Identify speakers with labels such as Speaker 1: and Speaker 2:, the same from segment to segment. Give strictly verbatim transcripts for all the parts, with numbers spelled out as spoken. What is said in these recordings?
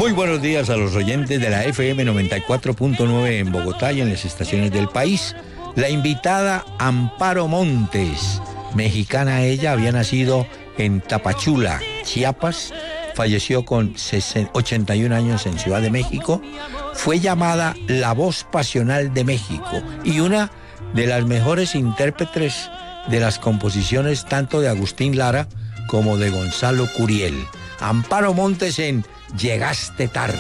Speaker 1: Muy buenos días a los oyentes de la F M noventa y cuatro punto nueve en Bogotá y en las estaciones del país. La invitada Amparo Montes, mexicana ella, había nacido en Tapachula, Chiapas, falleció con ochenta y un años en Ciudad de México, fue llamada la voz pasional de México y una de las mejores intérpretes de las composiciones tanto de Agustín Lara como de Gonzalo Curiel. Amparo Montes en Llegaste Tarde.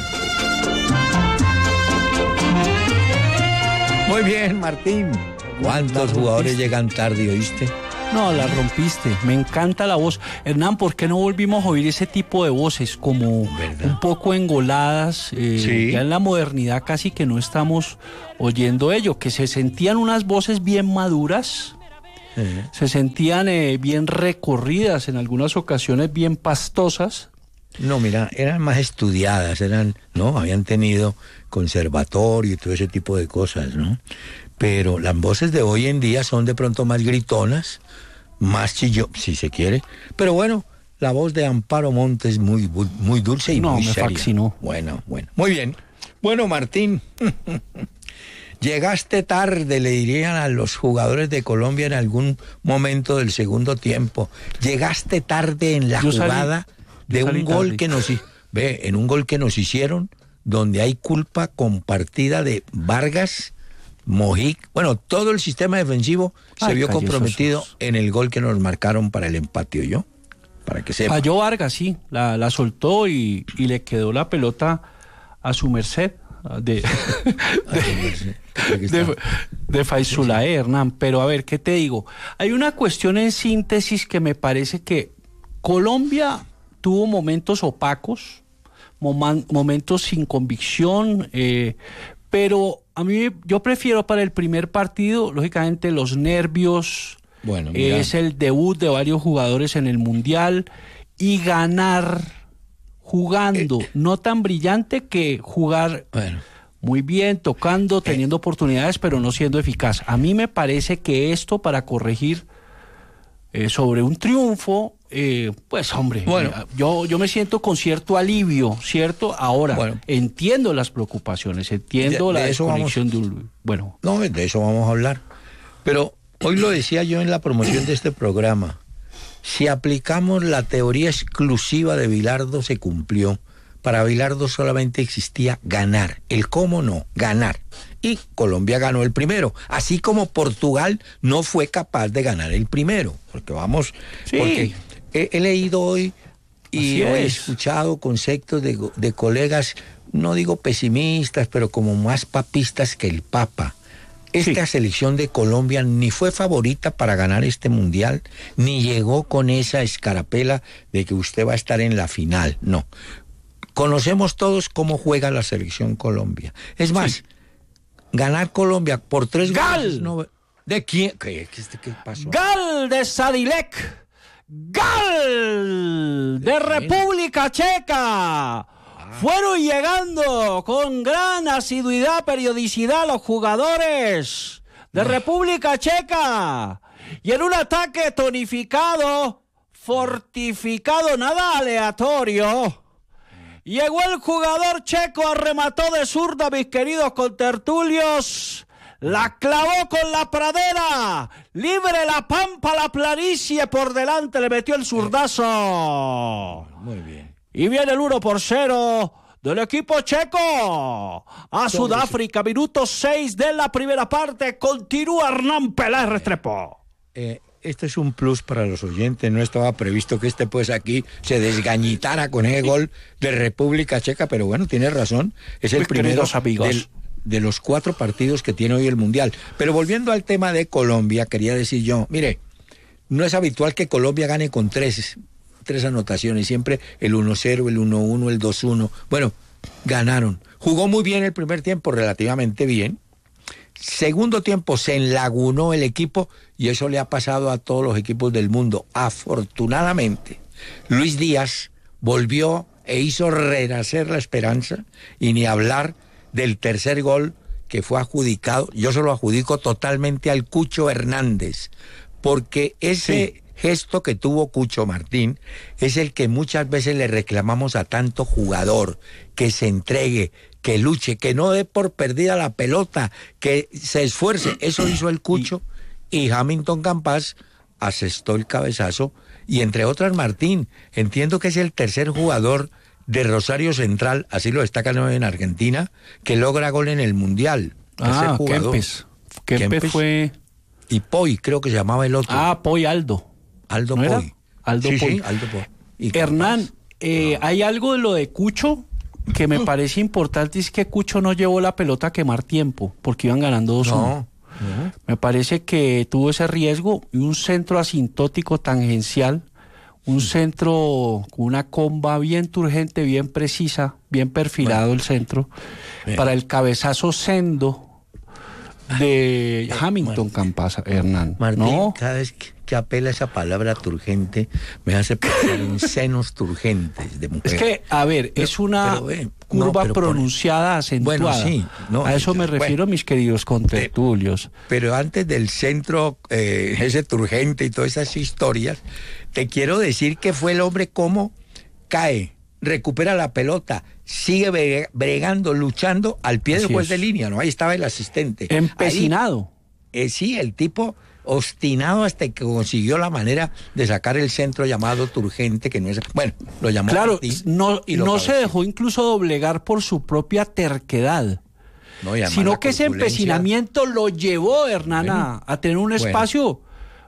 Speaker 1: Muy bien, Martín. ¿Cuántos jugadores llegan tarde, oíste?
Speaker 2: No, la rompiste. Me encanta la voz. Hernán, ¿por qué no volvimos a oír ese tipo de voces? Como ¿verdad? Un poco engoladas. Eh, sí. Ya en la modernidad casi que no estamos oyendo ello. Que se sentían unas voces bien maduras. Uh-huh. Se sentían eh, bien recorridas, en algunas ocasiones bien pastosas.
Speaker 1: No, mira, eran más estudiadas, eran, ¿no? Habían tenido conservatorio y todo ese tipo de cosas, ¿no? Pero las voces de hoy en día son de pronto más gritonas, más chillón, si se quiere. Pero bueno, la voz de Amparo Montes muy, muy, muy dulce y no, muy
Speaker 2: me
Speaker 1: seria.
Speaker 2: Fascinó.
Speaker 1: Bueno, bueno, muy bien. Bueno, Martín, llegaste tarde, le dirían a los jugadores de Colombia en algún momento del segundo tiempo. Llegaste tarde en la Yo jugada salí, de un gol tarde. que nos... Ve, en un gol que nos hicieron, donde hay culpa compartida de Vargas, Mojic, bueno, todo el sistema defensivo Ay, se vio comprometido esos. en el gol que nos marcaron para el empate, ¿yo? Para que sepa.
Speaker 2: Falló Vargas, sí, la, la soltó y, y le quedó la pelota a su merced de, de, de, de, de Faisulae, Hernán. Pero a ver, ¿qué te digo? Hay una cuestión en síntesis que me parece que Colombia tuvo momentos opacos, mom- momentos sin convicción, eh, pero a mí, yo prefiero para el primer partido, lógicamente, los nervios. Bueno, mira. Es el debut de varios jugadores en el Mundial y ganar jugando, eh, no tan brillante que jugar bueno. muy bien, tocando, teniendo eh. oportunidades, pero no siendo eficaz. A mí me parece que esto para corregir eh, sobre un triunfo, eh, pues hombre, bueno. eh, yo, yo me siento con cierto alivio, ¿cierto? Ahora, bueno. entiendo las preocupaciones, entiendo de, la de desconexión vamos, de un... Bueno.
Speaker 1: No, de eso vamos a hablar. Pero hoy lo decía yo en la promoción de este programa, si aplicamos la teoría exclusiva de Bilardo se cumplió. Para Bilardo solamente existía ganar, el cómo no, ganar. Y Colombia ganó el primero, así como Portugal no fue capaz de ganar el primero, porque vamos,
Speaker 2: sí.
Speaker 1: porque he, he leído hoy y he escuchado conceptos de, de colegas, no digo pesimistas, pero como más papistas que el Papa. Esta sí. selección de Colombia ni fue favorita para ganar este mundial, ni llegó con esa escarapela de que usted va a estar en la final, no. Conocemos todos cómo juega la selección Colombia. Es más, sí. ganar Colombia por tres
Speaker 2: ¡Gal!
Speaker 1: goles... No, ¿de quién? ¿Qué, qué, qué pasó?
Speaker 2: ¡Gal de Sadilek! ¡Gal de, de República Checa! Ah. Fueron llegando con gran asiduidad, periodicidad los jugadores de ah. República Checa. Y en un ataque tonificado, fortificado, nada aleatorio... Llegó el jugador checo, remató de zurda, mis queridos contertulios. La clavó con la pradera. Libre la pampa, la planicie por delante. Le metió el zurdazo.
Speaker 1: Muy bien.
Speaker 2: Y viene el uno por cero del equipo checo. A Sudáfrica, minuto seis de la primera parte. Continúa Hernán Peláez Restrepo.
Speaker 1: Eh... Este es un plus para los oyentes, no estaba previsto que este pues aquí se desgañitara con ese gol de República Checa, pero bueno, tienes razón, es el primero del, de los cuatro partidos que tiene hoy el Mundial. Pero volviendo al tema de Colombia, quería decir yo, mire, no es habitual que Colombia gane con tres, tres anotaciones, siempre el uno cero, el uno uno, el dos uno, bueno, ganaron. Jugó muy bien el primer tiempo, relativamente bien. Segundo tiempo se enlagunó el equipo y eso le ha pasado a todos los equipos del mundo. Afortunadamente, Luis Díaz volvió e hizo renacer la esperanza y ni hablar del tercer gol que fue adjudicado. Yo se lo adjudico totalmente al Cucho Hernández, porque ese sí. gesto que tuvo Cucho Martín es el que muchas veces le reclamamos a tanto jugador, que se entregue, que luche, que no dé por perdida la pelota, que se esfuerce. Eso hizo el Cucho y Hamilton Campas asestó el cabezazo y entre otras Martín, entiendo que es el tercer jugador de Rosario Central, así lo destacan hoy en Argentina, que logra gol en el Mundial.
Speaker 2: Ah, Kempes. Kempes. Kempes fue...
Speaker 1: Y Poy, creo que se llamaba el otro.
Speaker 2: Ah, Poy Aldo.
Speaker 1: Aldo
Speaker 2: ¿No
Speaker 1: Poy.
Speaker 2: Era? Aldo
Speaker 1: sí,
Speaker 2: Poy.
Speaker 1: Sí, Aldo Poy.
Speaker 2: Y Hernán, eh, no. hay algo de lo de Cucho que me parece importante, es que Cucho no llevó la pelota a quemar tiempo, porque iban ganando dos uno.
Speaker 1: No. Uh-huh.
Speaker 2: Me parece que tuvo ese riesgo y un centro asintótico tangencial, un centro con una comba bien turgente, bien precisa, bien perfilado bueno. el centro, bien. Para el cabezazo sendo de eh, Hamilton bueno. Campas, Hernán.
Speaker 1: Martín,
Speaker 2: ¿no?
Speaker 1: cada vez que, que apela esa palabra turgente, me hace pensar en senos turgentes de mujer.
Speaker 2: Es que, a ver, pero, es una pero, eh, curva no, pronunciada, por... acentuada.
Speaker 1: Bueno, sí. No,
Speaker 2: a eso me refiero, bueno, mis queridos contertulios.
Speaker 1: Pero antes del centro, eh, ese turgente y todas esas historias, te quiero decir que fue el hombre como cae, recupera la pelota, sigue bregando, luchando al pie del juez de línea, ¿no? Ahí estaba el asistente.
Speaker 2: Empecinado.
Speaker 1: Ahí, eh, sí, el tipo obstinado hasta que consiguió la manera de sacar el centro llamado turgente, que no es... Bueno, lo llamó
Speaker 2: Claro,
Speaker 1: Martín
Speaker 2: no,
Speaker 1: y lo
Speaker 2: no se dejó incluso doblegar por su propia terquedad, no, sino que ese empecinamiento lo llevó, Hernán, bueno, a tener un espacio... Bueno.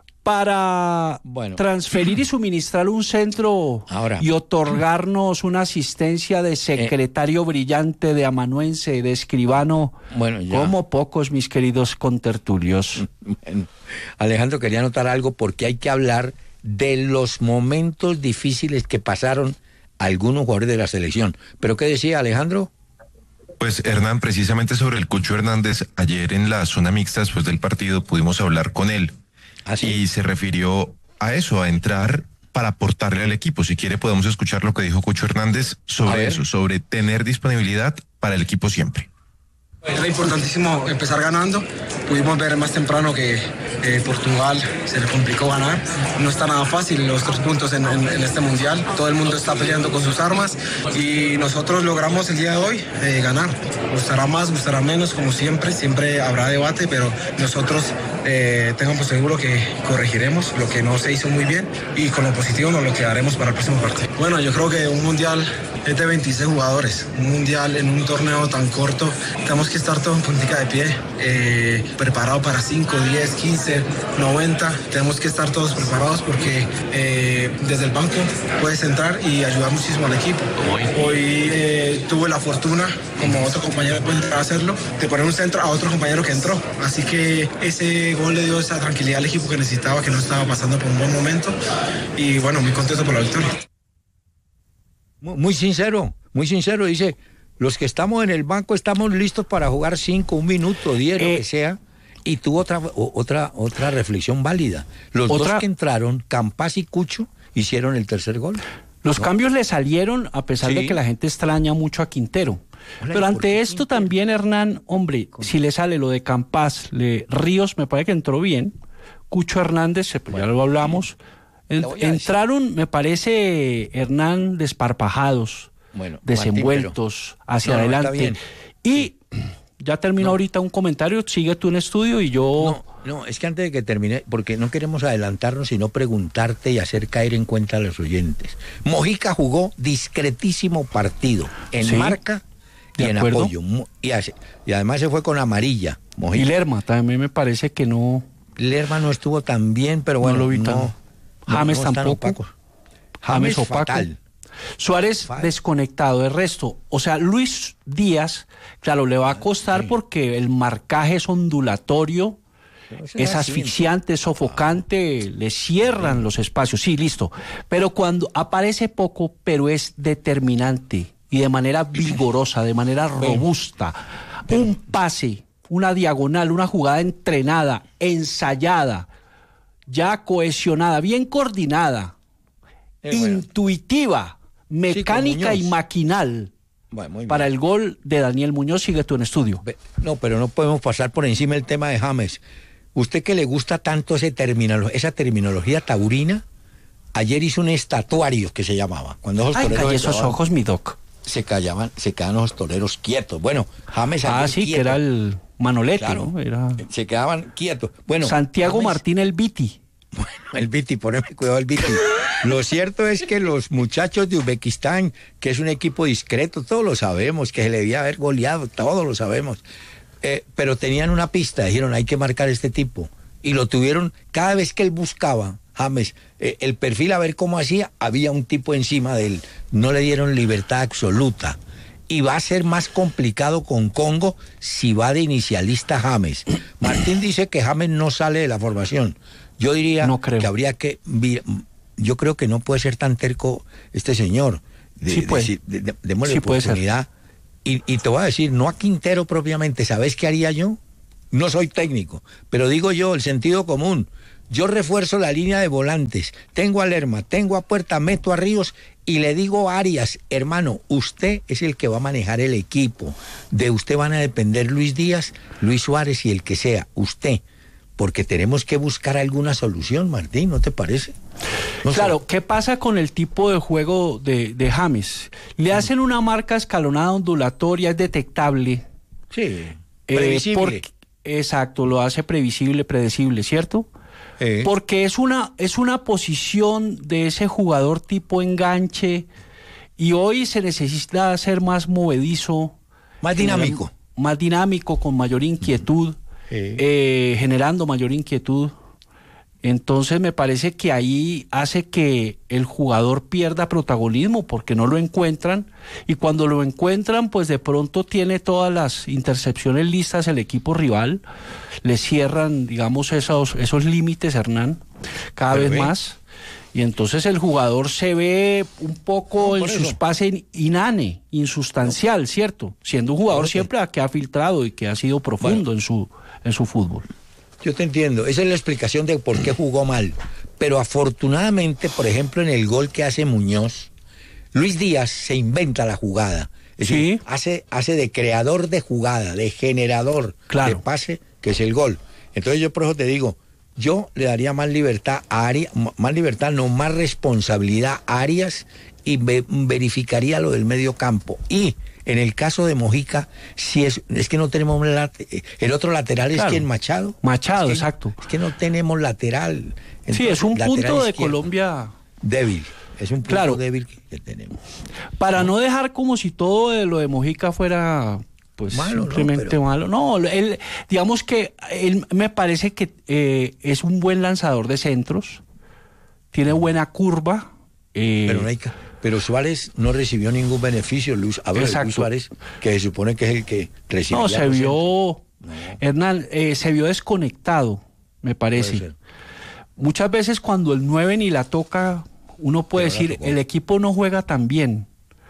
Speaker 2: para bueno. transferir y suministrar un centro Ahora, y otorgarnos una asistencia de secretario eh, brillante, de amanuense, de escribano, bueno, como pocos, mis queridos contertulios.
Speaker 1: Bueno, Alejandro, quería anotar algo porque hay que hablar de los momentos difíciles que pasaron algunos jugadores de la selección. ¿Pero qué decía Alejandro?
Speaker 3: Pues Hernán, precisamente sobre el Cucho Hernández, ayer en la zona mixta después del partido pudimos hablar con él. ¿Ah, sí? Y se refirió a eso, a entrar para aportarle al equipo. Si quiere podemos escuchar lo que dijo Cucho Hernández sobre eso, sobre tener disponibilidad para el equipo siempre.
Speaker 4: Era importantísimo empezar ganando. Pudimos ver más temprano que eh, Portugal se le complicó ganar. No está nada fácil los tres puntos en, en, en este mundial. Todo el mundo está peleando con sus armas y nosotros logramos el día de hoy eh, ganar. Gustará más, gustará menos, como siempre. Siempre habrá debate, pero nosotros eh, tengan por seguro que corregiremos lo que no se hizo muy bien y con lo positivo nos lo quedaremos para el próximo partido. Bueno, yo creo que un mundial es de veintiséis jugadores. Un mundial en un torneo tan corto, tenemos que estar todos en puntica de pie, eh, preparado para cinco, diez, quince, noventa. Tenemos que estar todos preparados porque eh, desde el banco puedes entrar y ayudar muchísimo al equipo. Hoy eh, tuve la fortuna, como otro compañero puede entrar a hacerlo, de poner un centro a otro compañero que entró. Así que ese gol le dio esa tranquilidad al equipo que necesitaba, que no estaba pasando por un buen momento. Y bueno, muy contento por la victoria.
Speaker 1: Muy sincero, muy sincero, dice... Los que estamos en el banco estamos listos para jugar cinco, un minuto, diez, eh, lo que sea. Y tuvo otra, otra, otra reflexión válida. Los otra, dos que entraron, Campas y Cucho, hicieron el tercer gol.
Speaker 2: Los ¿no? cambios le salieron a pesar sí. de que la gente extraña mucho a Quintero. Hola, Pero ante esto Quintero? También, Hernán, hombre, ¿Cómo? Si le sale lo de Campas, le, Ríos me parece que entró bien. Cucho Hernández, bueno, ya lo hablamos. En, entraron, me parece, Hernán, desparpajados. Bueno, desenvueltos Martín, pero... hacia no, adelante. No, y ya terminó no. ahorita un comentario, sigue tú en estudio y yo...
Speaker 1: No, no, es que antes de que termine, porque no queremos adelantarnos, sino preguntarte y hacer caer en cuenta a los oyentes. Mojica jugó discretísimo partido, en ¿Sí? marca y en acuerdo. apoyo. Y, hace, y además se fue con amarilla. Mojica.
Speaker 2: Y Lerma, también me parece que no...
Speaker 1: Lerma no estuvo tan bien, pero bueno,
Speaker 2: no lo vi tan...
Speaker 1: no,
Speaker 2: James
Speaker 1: no
Speaker 2: tampoco. James opaco. Fatal. Suárez Fatal. Desconectado, el resto, o sea, Luis Díaz, claro, le va a costar sí. porque el marcaje es ondulatorio, es asfixiante, es sofocante, le cierran los espacios, sí, listo, pero cuando aparece poco, pero es determinante y de manera vigorosa, de manera robusta, un pase, una diagonal, una jugada entrenada, ensayada, ya cohesionada, bien coordinada, intuitiva, mecánica y maquinal bueno, para el gol de Daniel Muñoz. Sigue tú en estudio.
Speaker 1: No, pero no podemos pasar por encima el tema de James. usted que le gusta tanto ese terminolo- esa terminología taurina, ayer hizo un estatuario que se llamaba. Cuando esos
Speaker 2: Ay,
Speaker 1: toreros
Speaker 2: calle esos
Speaker 1: estaban,
Speaker 2: ojos, mi doc.
Speaker 1: se callaban, se quedaban los toreros quietos. Bueno, James
Speaker 2: Ah, sí,
Speaker 1: quieto.
Speaker 2: que era el Manolete,
Speaker 1: Claro,
Speaker 2: ¿no? Era
Speaker 1: se quedaban quietos. Bueno,
Speaker 2: Santiago
Speaker 1: James,
Speaker 2: Martín el Viti.
Speaker 1: Bueno, el Viti, poneme cuidado el Viti. Lo cierto es que los muchachos de Uzbekistán, que es un equipo discreto, todos lo sabemos, que se le debía haber goleado, todos lo sabemos, eh, pero tenían una pista, dijeron, hay que marcar a este tipo. Y lo tuvieron, cada vez que él buscaba, James, eh, el perfil a ver cómo hacía, había un tipo encima de él. No le dieron libertad absoluta. Y va a ser más complicado con Congo si va de inicialista James. Martín dice que James no sale de la formación. Yo diría
Speaker 2: No creo.
Speaker 1: que habría que... Yo creo que no puede ser tan terco este señor. De,
Speaker 2: Sí puede.
Speaker 1: de- de- de- démosle
Speaker 2: Sí puede ser.
Speaker 1: oportunidad. Y, y te voy a decir, no a Quintero propiamente, ¿sabes qué haría yo? No soy técnico, pero digo yo, el sentido común. Yo refuerzo la línea de volantes. Tengo a Lerma, tengo a Puerta, meto a Ríos y le digo a Arias, hermano, usted es el que va a manejar el equipo. De usted van a depender Luis Díaz, Luis Suárez y el que sea, usted. Porque tenemos que buscar alguna solución, Martín, ¿no te parece? No
Speaker 2: Claro,
Speaker 1: sé.
Speaker 2: ¿qué pasa con el tipo de juego de, de James? Le hacen una marca escalonada ondulatoria, es detectable.
Speaker 1: Sí,
Speaker 2: eh,
Speaker 1: previsible.
Speaker 2: porque- exacto, lo hace previsible, predecible, ¿cierto?
Speaker 1: Eh,
Speaker 2: Porque es una, es una posición de ese jugador tipo enganche y hoy se necesita ser más movedizo.
Speaker 1: Más dinámico.
Speaker 2: generar- Más dinámico, con mayor inquietud,
Speaker 1: Eh.
Speaker 2: eh, generando mayor inquietud. Entonces me parece que ahí hace que el jugador pierda protagonismo porque no lo encuentran y cuando lo encuentran pues de pronto tiene todas las intercepciones listas el equipo rival, le cierran digamos esos, esos límites, Hernán, cada
Speaker 1: Pero
Speaker 2: vez
Speaker 1: ve.
Speaker 2: más y entonces el jugador se ve un poco
Speaker 1: No,
Speaker 2: en
Speaker 1: por
Speaker 2: sus
Speaker 1: eso.
Speaker 2: pases inane, insustancial, ¿cierto? Siendo un jugador
Speaker 1: Por eso.
Speaker 2: siempre que ha filtrado y que ha sido profundo en su en su fútbol.
Speaker 1: Yo te entiendo, esa es la explicación de por qué jugó mal. Pero afortunadamente, por ejemplo, en el gol que hace Muñoz, Luis Díaz se inventa la jugada. Es decir,
Speaker 2: Sí.
Speaker 1: hace, hace de creador de jugada, de generador
Speaker 2: Claro.
Speaker 1: de pase, que es el gol. Entonces yo por eso te digo, yo le daría más libertad a Arias, m- más libertad, no más responsabilidad a Arias y ve- verificaría lo del medio campo. Y en el caso de Mojica, si es, es que no tenemos un late- el otro lateral es
Speaker 2: Claro.
Speaker 1: quien Machado.
Speaker 2: Machado,
Speaker 1: Es que-
Speaker 2: exacto.
Speaker 1: Es que no tenemos lateral.
Speaker 2: Sí,
Speaker 1: Entonces,
Speaker 2: es un
Speaker 1: lateral
Speaker 2: punto de
Speaker 1: izquierdo,
Speaker 2: Colombia
Speaker 1: débil. Es un punto
Speaker 2: Claro.
Speaker 1: débil que tenemos.
Speaker 2: para no dejar como si todo de lo de Mojica fuera pues
Speaker 1: Malo, ¿no?
Speaker 2: simplemente
Speaker 1: Pero-
Speaker 2: malo. No, él, digamos que él me parece que eh, es un buen lanzador de centros, tiene buena curva. eh,
Speaker 1: Pero no hay ca- Pero Suárez no recibió ningún beneficio, Luis, a ver,
Speaker 2: Exacto.
Speaker 1: Luis Suárez, que se supone que es el que recibió.
Speaker 2: no, se vio, Hernán, eh, se vio desconectado, me parece. Muchas veces cuando el nueve ni la toca, uno puede
Speaker 1: Pero la
Speaker 2: decir,
Speaker 1: tocó.
Speaker 2: el equipo no juega tan bien.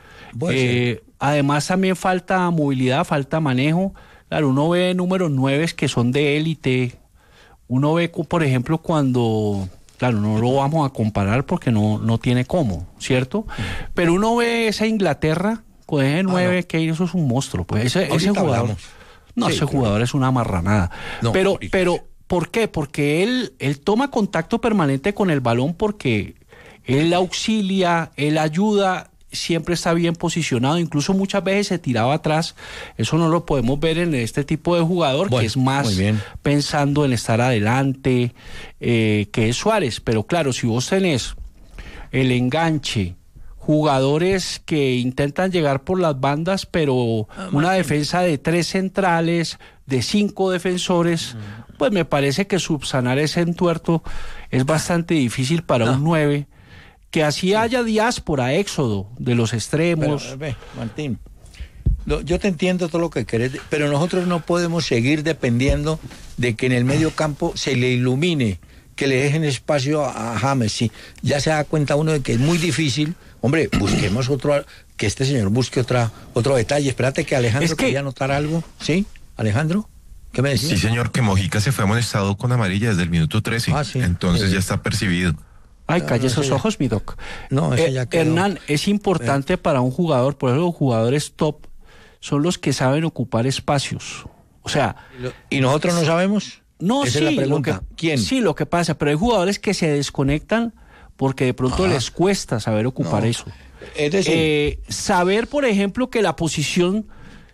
Speaker 2: Eh, además también falta movilidad, falta manejo. Claro, uno ve números nueve que son de élite. Uno ve, cu- por ejemplo, cuando, claro, no lo vamos a comparar porque no, no tiene cómo, ¿cierto? Pero uno ve esa Inglaterra con ese nueve, que eso es un monstruo. Pues ese, ese
Speaker 1: Ahorita
Speaker 2: jugador,
Speaker 1: hablamos.
Speaker 2: no,
Speaker 1: Sí,
Speaker 2: ese
Speaker 1: pero-
Speaker 2: jugador es una marranada.
Speaker 1: No,
Speaker 2: pero,
Speaker 1: ahorita.
Speaker 2: pero, ¿por qué? Porque él, él toma contacto permanente con el balón porque él auxilia, él ayuda, siempre está bien posicionado, incluso muchas veces se tiraba atrás. Eso no lo podemos ver en este tipo de jugador,
Speaker 1: Bueno,
Speaker 2: que es más
Speaker 1: muy bien.
Speaker 2: pensando en estar adelante, eh, que es Suárez. Pero claro, si vos tenés el enganche, jugadores que intentan llegar por las bandas, pero una defensa de tres centrales, de cinco defensores, pues me parece que subsanar ese entuerto es bastante difícil para un nueve, que así haya diáspora, éxodo de los extremos.
Speaker 1: Pero, ve, Martín, lo- yo te entiendo todo lo que querés, pero nosotros no podemos seguir dependiendo de que en el medio campo se le ilumine, que le dejen espacio a, a James. Sí, ya se da cuenta uno de que es muy difícil. Hombre, busquemos otro, que este señor busque otra, otro detalle. Espérate que Alejandro
Speaker 2: Es que-
Speaker 1: quería anotar algo. ¿Sí? Alejandro, ¿qué me decías?
Speaker 3: Sí, señor, que Mojica se fue amonestado con amarilla desde el minuto trece.
Speaker 1: Ah, sí.
Speaker 3: Entonces
Speaker 1: Sí.
Speaker 3: ya está percibido.
Speaker 2: Ay,
Speaker 1: No,
Speaker 2: calle
Speaker 1: no,
Speaker 2: esos
Speaker 1: ese ya-
Speaker 2: ojos, mi doc.
Speaker 1: No, ese
Speaker 2: Eh,
Speaker 1: ya quedó.
Speaker 2: Hernán, es importante para un jugador, por ejemplo, los jugadores top son los que saben ocupar espacios. O sea,
Speaker 1: ¿Y nosotros no sabemos?
Speaker 2: No,
Speaker 1: Esa
Speaker 2: sí,
Speaker 1: es la pregunta.
Speaker 2: Lo que,
Speaker 1: ¿Quién?
Speaker 2: Sí, lo que pasa, pero hay jugadores que se desconectan porque de pronto
Speaker 1: Ajá.
Speaker 2: les cuesta saber ocupar
Speaker 1: No.
Speaker 2: eso.
Speaker 1: Es decir,
Speaker 2: Eh, saber, por ejemplo, que la posición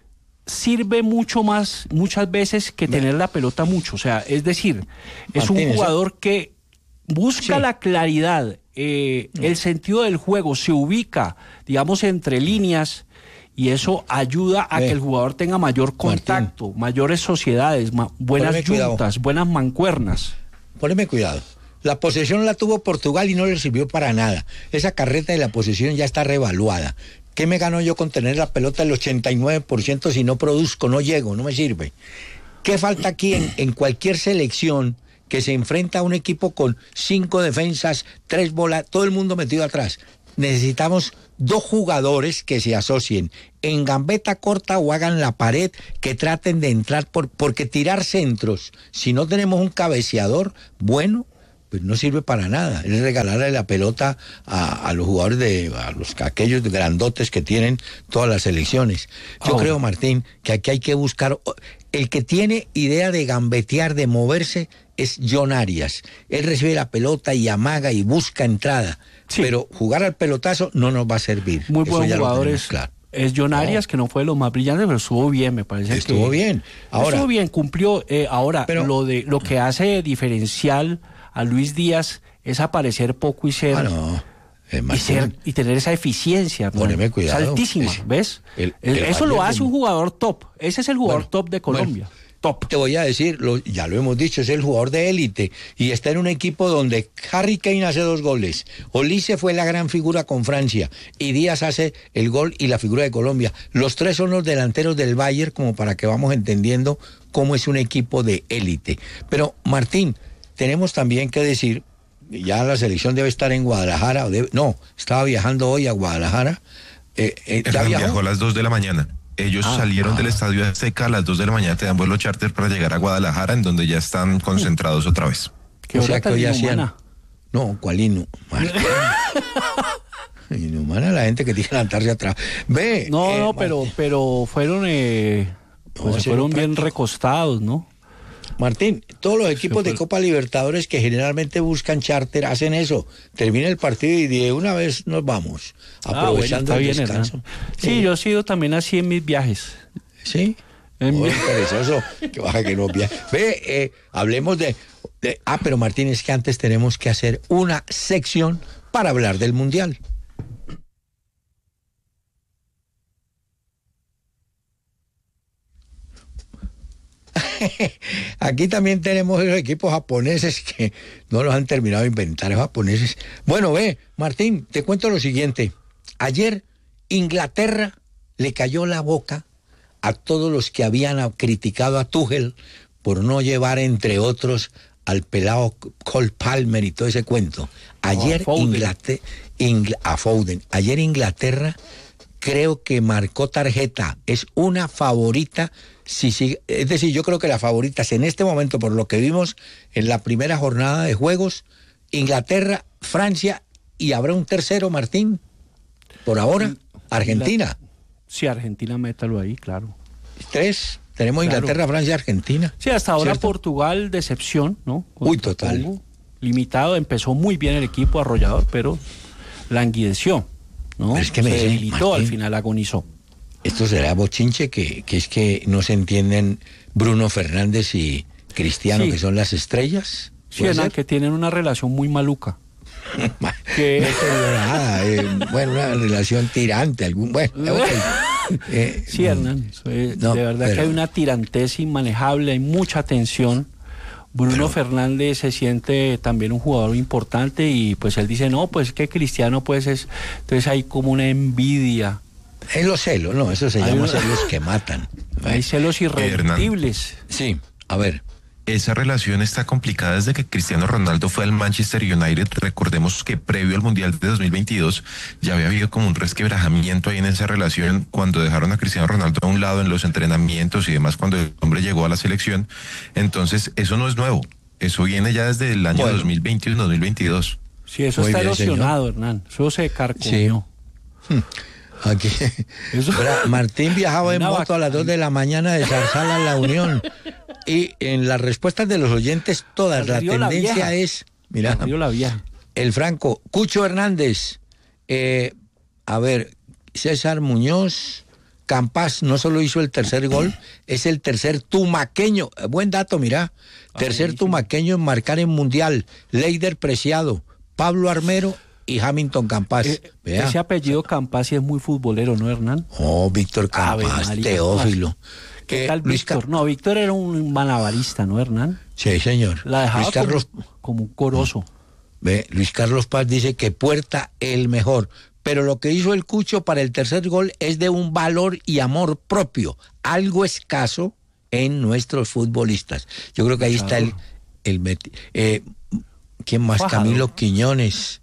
Speaker 2: sirve mucho más, muchas veces, que tener la pelota mucho. O sea, es decir, es
Speaker 1: Martín,
Speaker 2: un jugador que busca
Speaker 1: Sí.
Speaker 2: la claridad, eh, el sentido del juego, se ubica, digamos, entre líneas, y eso ayuda a
Speaker 1: Ve.
Speaker 2: que el jugador tenga mayor contacto, mayores sociedades, ma- buenas
Speaker 1: Ponle cuidado.
Speaker 2: juntas, buenas mancuernas.
Speaker 1: poneme cuidado. La posesión la tuvo Portugal y no le sirvió para nada. Esa carreta de la posesión ya está revaluada. ¿Qué me gano yo con tener la pelota el ochenta y nueve por ciento si no produzco, no llego, no me sirve? ¿Qué falta aquí en, en cualquier selección que se enfrenta a un equipo con cinco defensas, tres bolas, todo el mundo metido atrás? Necesitamos dos jugadores que se asocien en gambeta corta o hagan la pared, que traten de entrar, por, porque tirar centros, si no tenemos un cabeceador bueno, pues no sirve para nada. Es regalarle la pelota a, a los jugadores, de a los aquellos grandotes que tienen todas las selecciones. Yo
Speaker 2: Ahora.
Speaker 1: creo, Martín, que aquí hay que buscar... El que tiene idea de gambetear, de moverse, es John Arias. Él recibe la pelota y amaga y busca entrada.
Speaker 2: Sí.
Speaker 1: Pero jugar al pelotazo no nos va a servir.
Speaker 2: Muy
Speaker 1: Eso
Speaker 2: buen
Speaker 1: ya lo
Speaker 2: jugador
Speaker 1: tenemos
Speaker 2: es,
Speaker 1: claro.
Speaker 2: es John Arias, que no fue de los más brillantes, pero estuvo bien, me parece.
Speaker 1: Estuvo
Speaker 2: que,
Speaker 1: bien. Ahora,
Speaker 2: estuvo bien, cumplió. Eh, ahora,
Speaker 1: Pero-
Speaker 2: lo de lo que hace diferencial a Luis Díaz es aparecer poco y ser...
Speaker 1: ah, no. Eh,
Speaker 2: Y,
Speaker 1: Martín,
Speaker 2: ser, y tener esa eficiencia, ¿no?
Speaker 1: Poneme cuidado.
Speaker 2: Es altísima,
Speaker 1: Es-
Speaker 2: ¿ves?
Speaker 1: el-
Speaker 2: El-
Speaker 1: el
Speaker 2: Eso lo
Speaker 1: Bayern
Speaker 2: hace
Speaker 1: de-
Speaker 2: un jugador top. Ese es el jugador
Speaker 1: Bueno,
Speaker 2: top de Colombia. Top.
Speaker 1: Te voy a decir, lo- ya lo hemos dicho, es el jugador de élite y está en un equipo donde Harry Kane hace dos goles, Olise fue la gran figura con Francia y Díaz hace el gol y la figura de Colombia. Los tres son los delanteros del Bayern, como para que vamos entendiendo cómo es un equipo de élite. Pero Martín, tenemos también que decir, ya la selección debe estar en Guadalajara, o debe- no, estaba viajando hoy a Guadalajara. Eh, eh, ¿ya
Speaker 3: Hernán
Speaker 1: viajó?
Speaker 3: viajó a las dos de la mañana. Ellos
Speaker 1: Ah,
Speaker 3: salieron
Speaker 1: ah.
Speaker 3: del Estadio Azteca a las dos de la mañana, te dan vuelo charter para llegar a Guadalajara, en donde ya están concentrados otra vez.
Speaker 2: ¿Qué
Speaker 1: O sea
Speaker 2: hora
Speaker 1: que
Speaker 2: tan
Speaker 1: hoy hacían...
Speaker 2: inhumana?
Speaker 1: No, ¿cuál inhumana? Inhumana la gente que tiene que levantarse atrás. Ve.
Speaker 2: No,
Speaker 1: eh,
Speaker 2: no, pero,
Speaker 1: Martín,
Speaker 2: pero fueron, eh,
Speaker 1: No,
Speaker 2: pues
Speaker 1: ese
Speaker 2: fueron
Speaker 1: era
Speaker 2: bien
Speaker 1: práctico.
Speaker 2: recostados, ¿no?
Speaker 1: Martín, todos los equipos de
Speaker 2: fue-
Speaker 1: Copa Libertadores que generalmente buscan charter hacen eso. Termina el partido y de una vez nos vamos,
Speaker 2: Ah,
Speaker 1: aprovechando
Speaker 2: bueno,
Speaker 1: el
Speaker 2: está bien,
Speaker 1: descanso.
Speaker 2: Hernán. Sí, yo he sido también así en mis viajes.
Speaker 1: Sí.
Speaker 2: En
Speaker 1: Muy
Speaker 2: mi-
Speaker 1: perezoso, que baja que no via- Ve, eh, hablemos de, de... Ah, pero Martín, es que antes tenemos que hacer una sección para hablar del Mundial. Aquí también tenemos los equipos japoneses que no los han terminado de inventar, los japoneses. Bueno, ve, Martín, te cuento lo siguiente. Ayer Inglaterra le cayó la boca a todos los que habían criticado a Tuchel por no llevar, entre otros, al pelado Cole Palmer y todo ese cuento. Ayer
Speaker 2: Oh, a Foden.
Speaker 1: Inglaterra, Ingl- a Foden. Ayer Inglaterra creo que marcó tarjeta, es una favorita, si sigue, es decir, yo creo que las favoritas en este momento, por lo que vimos en la primera jornada de juegos, Inglaterra, Francia, y habrá un tercero, Martín, por ahora, Argentina.
Speaker 2: Sí, Argentina, métalo ahí, claro.
Speaker 1: Tres, tenemos
Speaker 2: Claro.
Speaker 1: Inglaterra, Francia, Argentina.
Speaker 2: Sí, hasta ahora
Speaker 1: ¿Cierto?
Speaker 2: Portugal, decepción, ¿no?
Speaker 1: Uy,
Speaker 2: Contra
Speaker 1: total.
Speaker 2: Congo. Limitado, empezó muy bien el equipo arrollador, pero languideció, ¿no?
Speaker 1: Pero es que me
Speaker 2: se
Speaker 1: dicen,
Speaker 2: debilitó,
Speaker 1: Martín,
Speaker 2: al final agonizó.
Speaker 1: Esto será bochinche, que, que es que no se entienden Bruno Fernández y Cristiano,
Speaker 2: Sí.
Speaker 1: que son las estrellas.
Speaker 2: Sí,
Speaker 1: ¿Puede
Speaker 2: Hernán,
Speaker 1: ser?
Speaker 2: que tienen una relación muy maluca. que-
Speaker 1: No tengo nada, eh, bueno, una relación tirante, algún, bueno, ok. Eh,
Speaker 2: Sí, Hernán, eso es-
Speaker 1: no,
Speaker 2: de verdad
Speaker 1: pero-
Speaker 2: que hay una tirantez inmanejable, hay mucha tensión. Bruno
Speaker 1: Pero-
Speaker 2: Fernández se siente también un jugador importante y pues él dice, no, pues que Cristiano pues es, entonces hay como una envidia,
Speaker 1: Es los celos, no, eso se
Speaker 2: Hay
Speaker 1: llama
Speaker 2: una-
Speaker 1: celos que matan.
Speaker 2: hay celos irreductibles.
Speaker 1: Sí, a ver.
Speaker 3: Esa relación está complicada desde que Cristiano Ronaldo fue al Manchester United. Recordemos que previo al Mundial de dos mil veintidós ya había habido como un resquebrajamiento ahí en esa relación cuando dejaron a Cristiano Ronaldo a un lado en los entrenamientos y demás cuando el hombre llegó a la selección. Entonces, eso no es nuevo. Eso viene ya desde el año
Speaker 1: Bueno.
Speaker 3: dos mil veintiuno, dos mil veintidós.
Speaker 2: Sí, eso
Speaker 1: Muy
Speaker 2: está
Speaker 1: bien,
Speaker 2: erosionado, Hernán, eso se carcomió.
Speaker 1: Aquí.
Speaker 2: Eso-
Speaker 1: Ahora, Martín viajaba en
Speaker 2: Una
Speaker 1: moto a las dos de la mañana de Zarzal a La Unión. y en las respuestas de los oyentes, todas, la tendencia
Speaker 2: la
Speaker 1: es, mira,
Speaker 2: la vieja.
Speaker 1: El Franco, Cucho Hernández, eh, a ver, César Muñoz, Campas no solo hizo el tercer gol, es el tercer tumaqueño, buen dato, mira, tercer Ay, tumaqueño en marcar en Mundial, Leider Preciado, Pablo Armero y Hamilton Campas.
Speaker 2: Eh, ese apellido Campas sí es muy futbolero, ¿no, Hernán?
Speaker 1: Oh, Víctor Campas, Ave, Teófilo.
Speaker 2: ¿Qué eh, tal Luis Víctor? Car... No, Víctor era un malabarista, ¿no, Hernán?
Speaker 1: Sí, señor.
Speaker 2: La dejaba Luis Carlos... como, como un corozo.
Speaker 1: Ve, Luis Carlos Paz dice que Puerta el mejor, pero lo que hizo el Cucho para el tercer gol es de un valor y amor propio, algo escaso en nuestros futbolistas. Yo creo que ahí está el... el eh, ¿Quién más? Fajado. Camilo Quiñones.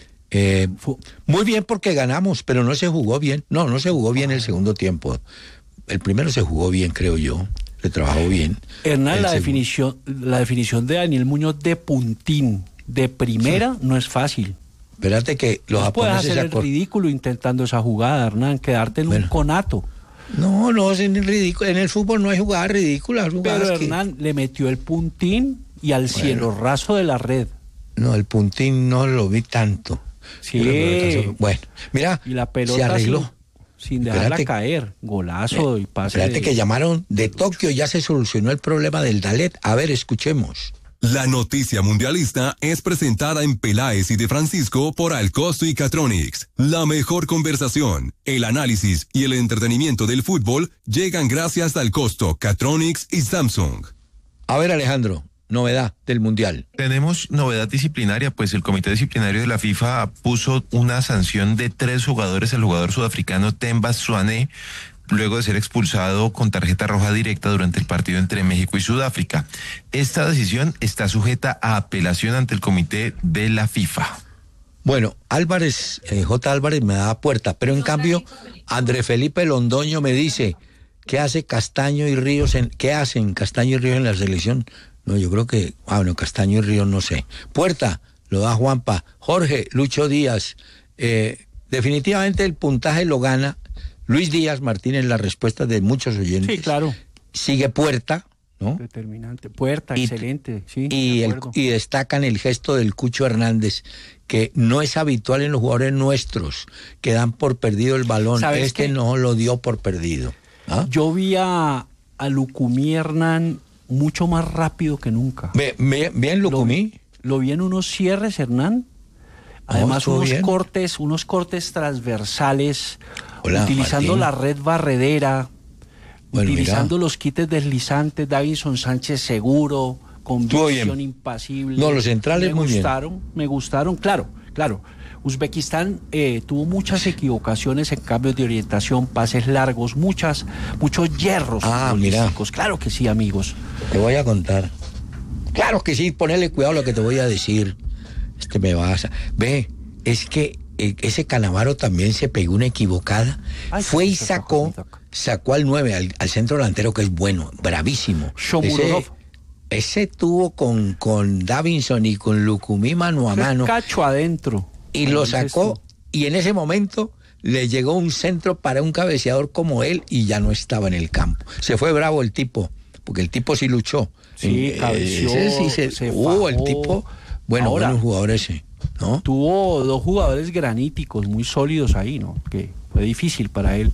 Speaker 1: Eh, muy bien porque ganamos, pero no se jugó bien. No, no se jugó bien el segundo tiempo. El primero se jugó bien, creo yo. Se trabajó bien.
Speaker 2: Hernán, la definición, la definición de Daniel Muñoz de puntín, de primera, sí. No es fácil.
Speaker 1: Espérate que los
Speaker 2: no
Speaker 1: japoneses...
Speaker 2: puedes hacer el ridículo intentando esa jugada, Hernán, quedarte en bueno. un conato.
Speaker 1: No, no, es en el ridículo. En el fútbol no hay jugadas ridículas.
Speaker 2: Jugadas
Speaker 1: Pero
Speaker 2: que... Hernán le metió el puntín y al bueno. cielo raso de la red.
Speaker 1: No, el puntín no lo vi tanto.
Speaker 2: Sí.
Speaker 1: Bueno, mira,
Speaker 2: y la pelota
Speaker 1: se arregló.
Speaker 2: Sin, sin dejarla espérate, caer. Golazo eh, y pase.
Speaker 1: Espérate
Speaker 2: de...
Speaker 1: que llamaron de Tokio, ya se solucionó el problema del Dalet. A ver, escuchemos.
Speaker 5: La noticia mundialista es presentada en Peláez y de Francisco por Alcosto y Catronics. La mejor conversación, el análisis y el entretenimiento del fútbol llegan gracias a Alcosto, Catronics y Samsung.
Speaker 1: A ver, Alejandro, novedad del Mundial.
Speaker 3: Tenemos novedad disciplinaria, pues el Comité Disciplinario de la FIFA puso una sanción de tres jugadores al jugador sudafricano Themba Zwane, luego de ser expulsado con tarjeta roja directa durante el partido entre México y Sudáfrica. Esta decisión está sujeta a apelación ante el comité de la FIFA.
Speaker 1: Bueno, Álvarez, eh, J. Álvarez me da puerta, pero en cambio André Felipe Londoño me dice, ¿qué hace Castaño y Ríos en, qué hacen Castaño y Ríos en la selección? No, yo creo que, ah, bueno, Castaño y Ríos no sé. Puerta, lo da Juanpa. Jorge, Lucho Díaz, eh, definitivamente el puntaje lo gana Luis Díaz Martínez, la respuesta de muchos oyentes.
Speaker 2: Sí, claro.
Speaker 1: Sigue Puerta, ¿no?
Speaker 2: Determinante. Puerta, y, excelente, sí.
Speaker 1: Y, el, y destacan el gesto del Cucho Hernández, que no es habitual en los jugadores nuestros, que dan por perdido el balón. Este qué? no lo dio por perdido. ¿Ah?
Speaker 2: Yo vi a, a Lucumí Hernán mucho más rápido que nunca.
Speaker 1: ¿Ve, ve, ¿Bien Lucumí?
Speaker 2: Lo, lo vi en unos cierres, Hernán. Además, oh, unos bien. cortes, unos cortes transversales, Hola, utilizando Martín. la red barredera, bueno, utilizando mira. los quites deslizantes, Davinson Sánchez seguro, con visión impasible.
Speaker 1: No, los centrales
Speaker 2: me
Speaker 1: muy
Speaker 2: gustaron,
Speaker 1: bien.
Speaker 2: Me gustaron, claro, claro. Uzbekistán eh, tuvo muchas equivocaciones en cambios de orientación, pases largos, muchas, muchos hierros.
Speaker 1: Ah, mira.
Speaker 2: Claro que sí, amigos.
Speaker 1: Te voy a contar. Claro que sí, ponele cuidado a lo que te voy a decir. Este me vas a... Ve, es que eh, ese Canavaro también se pegó una equivocada. Ay, Fue y sacó, sacó al nueve, al, al centro delantero, que es bueno, bravísimo. Ese, ese tuvo con, con Davinson y con Lucumí mano a mano.
Speaker 2: Cacho adentro.
Speaker 1: Y lo sacó, y en ese momento le llegó un centro para un cabeceador como él y ya no estaba en el campo. Se fue bravo el tipo, porque el tipo sí luchó.
Speaker 2: Sí, cabeció,
Speaker 1: ese sí se... se uh, el tipo... Bueno,
Speaker 2: Ahora,
Speaker 1: buenos jugadores, sí, ¿no?
Speaker 2: Tuvo dos jugadores graníticos muy sólidos ahí, ¿no? Que fue difícil para él.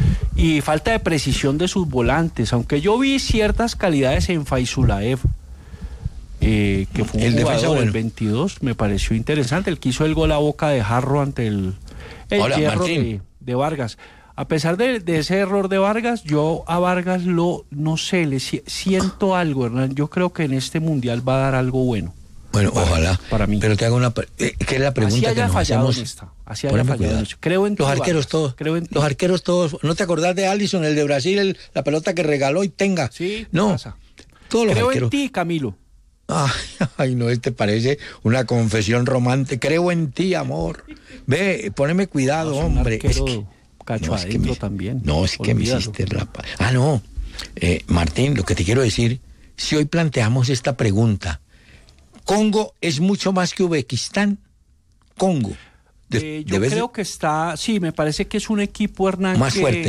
Speaker 2: Y falta de precisión de sus volantes, aunque yo vi ciertas calidades en Faisulaev, eh, que fue un el jugador del bueno. veintidós, me pareció interesante. El que hizo el gol a boca de jarro ante el, el
Speaker 1: Hola,
Speaker 2: hierro de, de Vargas. A pesar de, de ese error de Vargas, yo a Vargas lo, no sé, le siento algo, Hernán. Yo creo que en este Mundial va a dar algo bueno.
Speaker 1: Bueno,
Speaker 2: para,
Speaker 1: ojalá.
Speaker 2: Para mí.
Speaker 1: Pero te hago una... ¿Qué es la pregunta
Speaker 2: Así
Speaker 1: que nos hacemos?
Speaker 2: Esta. Así haya fallado.
Speaker 1: Creo en ti, Los arqueros todos.
Speaker 2: Creo en ti.
Speaker 1: Los arqueros todos. ¿No te acordás de Alisson, el de Brasil, el, la pelota que regaló y tenga?
Speaker 2: Sí,
Speaker 1: no.
Speaker 2: Pasa.
Speaker 1: Todos los
Speaker 2: Creo
Speaker 1: arqueros.
Speaker 2: en ti, Camilo.
Speaker 1: Ay, ay, no, este parece una confesión romántica. Creo en ti, amor. Ve, poneme cuidado, no, hombre.
Speaker 2: Es que, cacho no, adentro es que me, también.
Speaker 1: No, es que Olvídalo. me hiciste rapa. Ah, no. Eh, Martín, lo que te quiero decir, si hoy planteamos esta pregunta, ¿Congo es mucho más que Uzbekistán? Congo.
Speaker 2: De, eh, yo creo de... que está, sí, me parece que es un equipo, Hernán,
Speaker 1: más
Speaker 2: que,
Speaker 1: fuerte, ¿no?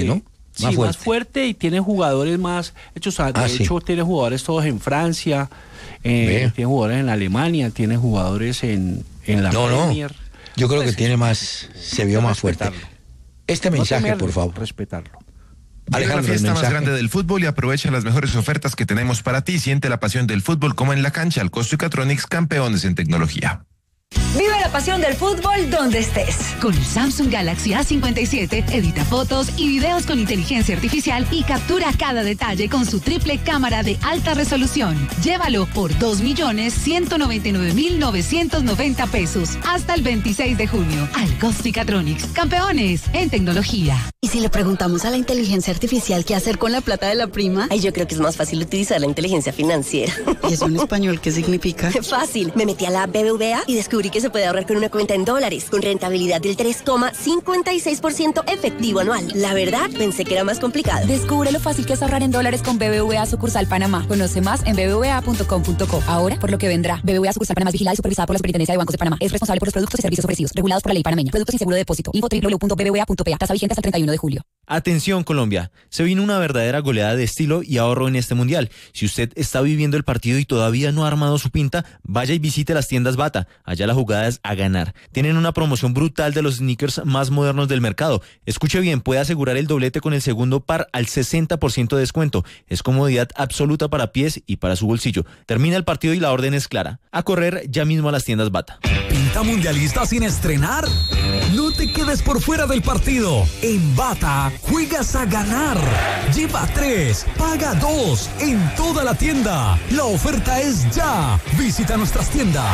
Speaker 2: Sí, más fuerte. más fuerte y tiene jugadores más hechos, de ah, hecho sí. tiene jugadores todos en Francia, eh, tiene jugadores en Alemania, tiene jugadores en, en la
Speaker 1: no,
Speaker 2: Premier.
Speaker 1: No, yo creo que tiene más, se vio más fuerte. Este mensaje, no temerlo, por favor.
Speaker 2: Respetarlo.
Speaker 3: Alejandro, la fiesta más grande del fútbol y aprovecha las mejores ofertas que tenemos para ti. Siente la pasión del fútbol como en la cancha. Alcosto y Catronics, campeones en tecnología.
Speaker 6: Vive la pasión del fútbol donde estés.
Speaker 7: Con el Samsung Galaxy A cincuenta y siete, edita fotos y videos con inteligencia artificial y captura cada detalle con su triple cámara de alta resolución. Llévalo por dos millones ciento noventa y nueve mil novecientos noventa pesos hasta el veintiséis de junio. Alcosto y Catronics, campeones en tecnología.
Speaker 8: ¿Y si le preguntamos a la inteligencia artificial qué hacer con la plata de la prima?
Speaker 9: Ay, yo creo que es más fácil utilizar la inteligencia financiera.
Speaker 8: ¿Y eso en español qué significa?
Speaker 9: Fácil. Me metí a la B B V A y descubrí que se puede ahorrar con una cuenta en dólares, con rentabilidad del tres coma cincuenta y seis por ciento efectivo anual. La verdad, pensé que era más complicado.
Speaker 10: Descubre lo fácil que es ahorrar en dólares con B B V A Sucursal Panamá. Conoce más en b b v a punto com punto co. Ahora, por lo que vendrá. B B V A Sucursal Panamá es vigilada y supervisada por la Superintendencia de Bancos de Panamá. Es responsable por los productos y servicios ofrecidos, regulados por la ley panameña. Productos sin seguro de depósito. Info doble u doble u doble u punto b b v a punto p a. Tasa vigente hasta el treinta y uno de julio.
Speaker 11: Atención Colombia, se vino una verdadera goleada de estilo y ahorro en este mundial. Si usted está viviendo el partido y todavía no ha armado su pinta, vaya y visite las tiendas Bata. Allá la jugada es a ganar. Tienen una promoción brutal de los sneakers más modernos del mercado. Escuche bien, puede asegurar el doblete con el segundo par al sesenta por ciento de descuento. Es comodidad absoluta para pies y para su bolsillo. Termina el partido y la orden es clara. A correr ya mismo a las tiendas Bata.
Speaker 12: ¿Pinta mundialista sin estrenar? No te quedes por fuera del partido. En Bata juegas a ganar. Lleva tres, paga dos en toda la tienda. La oferta es ya. Visita nuestras tiendas.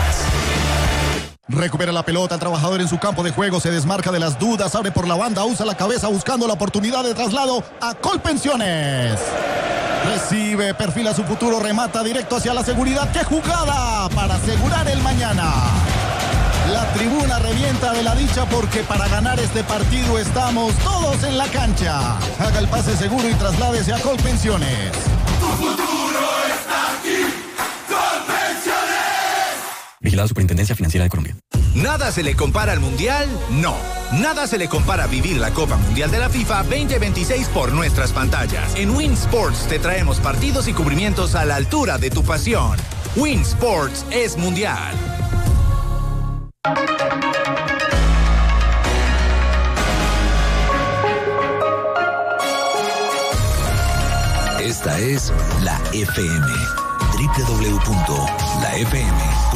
Speaker 13: Recupera la pelota, el trabajador en su campo de juego, se desmarca de las dudas, abre por la banda, usa la cabeza buscando la oportunidad de traslado a Colpensiones. Recibe, perfila su futuro, remata directo hacia la seguridad. ¡Qué jugada para asegurar el mañana! La tribuna revienta de la dicha porque para ganar este partido estamos todos en la cancha. Haga el pase seguro y trasládese a Colpensiones.
Speaker 14: Tu futuro está aquí. Colpensiones.
Speaker 15: Vigilada Superintendencia Financiera de Colombia.
Speaker 16: ¿Nada se le compara al Mundial? No. Nada se le compara a vivir la Copa Mundial de la FIFA veinte veintiséis por nuestras pantallas. En Win Sports te traemos partidos y cubrimientos a la altura de tu pasión. Win Sports es Mundial.
Speaker 5: Esta es la F M. doble u doble u doble u punto la f m punto com